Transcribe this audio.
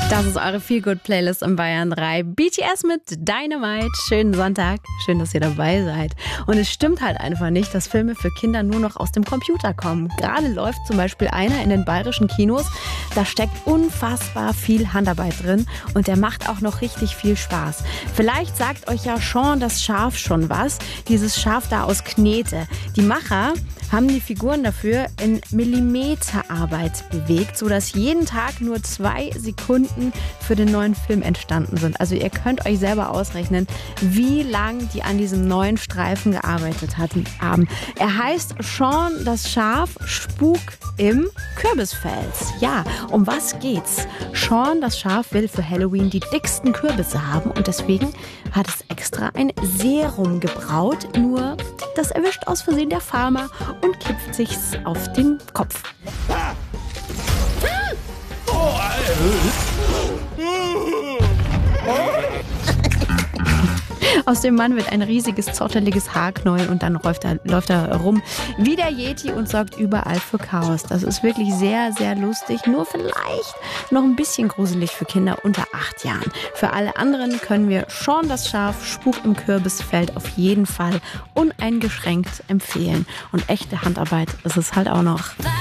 Das ist eure Feel-Good-Playlist in Bayern 3. BTS mit Dynamite. Schönen Sonntag. Schön, dass ihr dabei seid. Und es stimmt halt einfach nicht, dass Filme für Kinder nur noch aus dem Computer kommen. Gerade läuft zum Beispiel einer in den bayerischen Kinos. Da steckt unfassbar viel Handarbeit drin und der macht auch noch richtig viel Spaß. Vielleicht sagt euch ja Shaun das Schaf schon was. Dieses Schaf da aus Knete. Die Macher haben die Figuren dafür in Millimeterarbeit bewegt, sodass jeden Tag nur 2 Sekunden für den neuen Film entstanden sind. Also ihr könnt euch selber ausrechnen, wie lang die an diesem neuen Streifen gearbeitet haben. Er heißt Shaun das Schaf, Spuk im Kürbisfels. Ja, um was geht's? Shaun das Schaf will für Halloween die dicksten Kürbisse haben und deswegen hat es extra ein Serum gebraut. Nur das erwischt aus Versehen der Farmer und kippt sich's auf den Kopf. Aus dem Mann wird ein riesiges, zotteliges Haarknäuel und dann läuft er rum wie der Yeti und sorgt überall für Chaos. Das ist wirklich sehr, sehr lustig, nur vielleicht noch ein bisschen gruselig für Kinder unter 8 Jahren. Für alle anderen können wir Shaun das Schaf, Spuk im Kürbisfeld auf jeden Fall uneingeschränkt empfehlen. Und echte Handarbeit ist es halt auch noch.